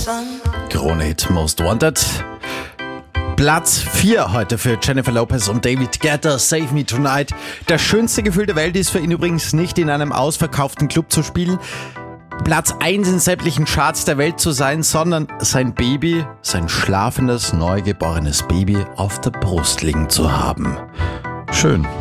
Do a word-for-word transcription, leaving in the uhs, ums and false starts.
Krone-Hit Most Wanted. Platz vier heute für Jennifer Lopez und David Guetta, Save Me Tonight. Das schönste Gefühl der Welt ist für ihn übrigens nicht, in einem ausverkauften Club zu spielen, Platz eins in sämtlichen Charts der Welt zu sein, sondern sein Baby, sein schlafendes, neugeborenes Baby auf der Brust liegen zu haben. Schön.